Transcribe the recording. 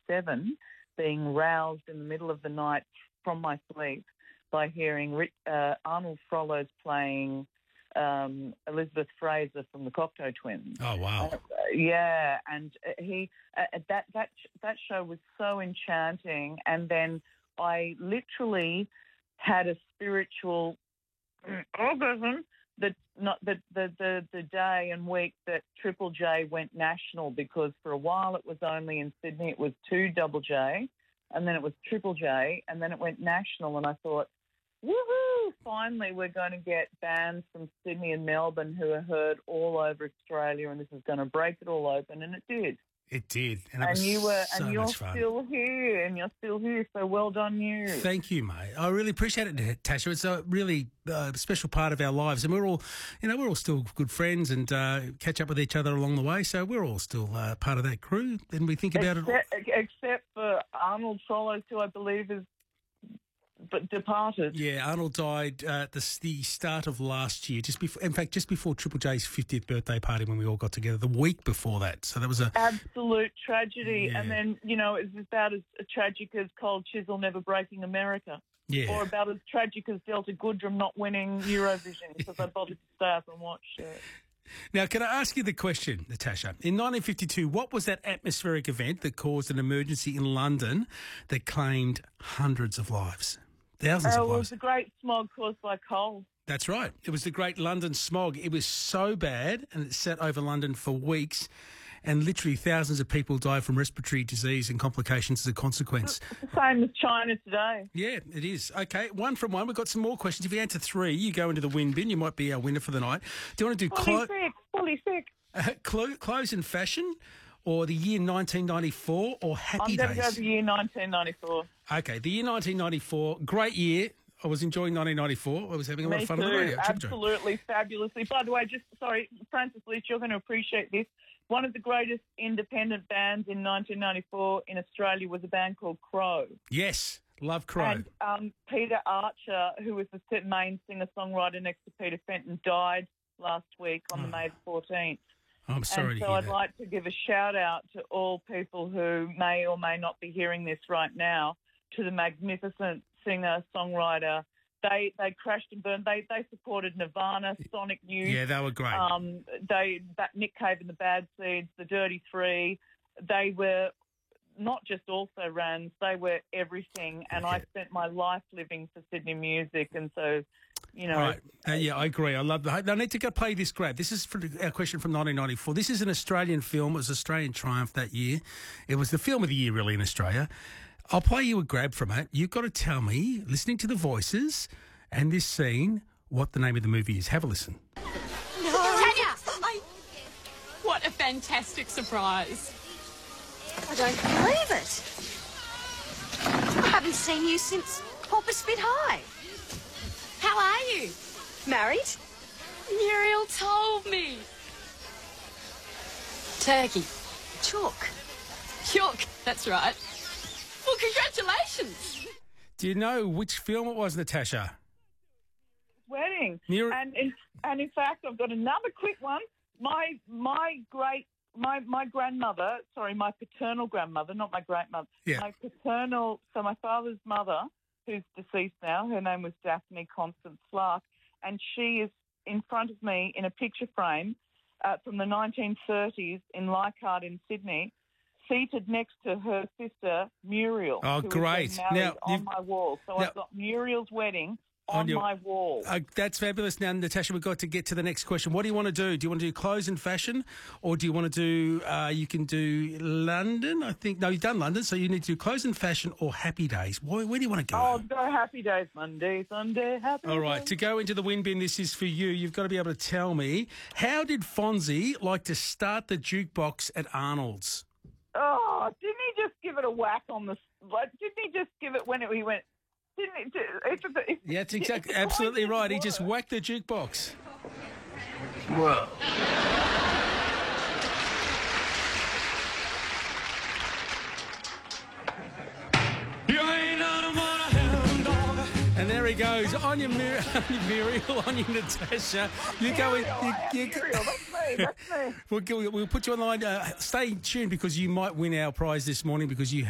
1987, being roused in the middle of the night from my sleep by hearing Arnold Frollo's playing Elizabeth Fraser from the Cocteau Twins. Oh, wow. Yeah, and that show was so enchanting. And then I literally had a spiritual orgasm the day and week that Triple J went national, because for a while it was only in Sydney. It was 2JJ, and then it was Triple J, and then it went national. And I thought, woohoo, finally we're going to get bands from Sydney and Melbourne who are heard all over Australia, and this is going to break it all open, and it did. It did. And you're still here, so well done you. Thank you, mate. I really appreciate it, Tasha. It's a really special part of our lives, and we're all still good friends and catch up with each other along the way, so we're all still part of that crew, and we think about it. Except for Arnold Frollo, who I believe is departed. Yeah, Arnold died at the start of last year, just before Triple J's 50th birthday party, when we all got together, the week before that. So that was an absolute tragedy. Yeah. And then, it's about as tragic as Cold Chisel never breaking America. Yeah. Or about as tragic as Delta Goodrem not winning Eurovision, because I bothered to stay up and watch it. Now, can I ask you the question, Natasha? In 1952, what was that atmospheric event that caused an emergency in London that claimed hundreds of lives? Thousands of lives. It was the Great Smog caused by coal. That's right. It was the Great London Smog. It was so bad, and it sat over London for weeks, and literally thousands of people died from respiratory disease and complications as a consequence. It's the same as China today. Yeah, it is. Okay, 1 from 1. We've got some more questions. If you answer 3, you go into the win bin. You might be our winner for the night. Do you want to do fully sick. Clothes and fashion, or the year 1994, or Happy Days? I'm going to go the year 1994. Okay, the year 1994, great year. I was enjoying 1994. I was having a lot of fun on the radio. Absolutely, fabulously. By the way, Francis Leach, you're going to appreciate this. One of the greatest independent bands in 1994 in Australia was a band called Crow. Yes, love Crow. And Peter Archer, who was the main singer-songwriter next to Peter Fenton, died last week on the May 14th. I'm sorry to hear I'd that. like to give a shout-out to all people who may or may not be hearing this right now, to the magnificent singer-songwriter. They crashed and burned. They supported Nirvana, Sonic Youth. Yeah, they were great. Nick Cave and the Bad Seeds, the Dirty Three. They were not just also rans, they were everything. And I spent my life living for Sydney music, and so, Right. Yeah, I agree. I love that. I need to go play this grab. This is our question from 1994. This is an Australian film. It was Australian Triumph that year. It was the film of the year, really, in Australia. I'll play you a grab from it. You've got to tell me, listening to the voices and this scene, what the name of the movie is. Have a listen. No. Tanya! What a fantastic surprise. I don't believe it. I haven't seen you since Hopper Spit High. How are you? Married? Muriel told me. Turkey. Chook. York, that's right. Well, congratulations. Do you know which film it was, Natasha? Wedding. And in fact, I've got another quick one. My grandmother, my paternal grandmother, not my great-mother. Yeah. My father's mother, who's deceased now, her name was Daphne Constance Clark, and she is in front of me in a picture frame from the 1930s in Leichhardt in Sydney, seated next to her sister, Muriel. Oh, who great. Was married on my wall. So I've got Muriel's wedding on my wall. That's fabulous. Now, Natasha, we've got to get to the next question. What do you want to do? Do you want to do clothes and fashion, or do you want to do, you can do London, I think. No, you've done London, so you need to do clothes and fashion or Happy Days. Where do you want to go? I'll go Happy Days, Monday, Sunday, Happy Days. All right, to go into the win bin, this is for you. You've got to be able to tell me, how did Fonzie like to start the jukebox at Arnold's? Oh, didn't he just give it a whack on the... Didn't he just give it when he went... Yeah, that's exactly, absolutely right. He just whacked the jukebox. Whoa. And there he goes. On your Muriel, on your Natasha. You go in. Muriel, that's me. We'll put you on the line. Stay tuned, because you might win our prize this morning, because you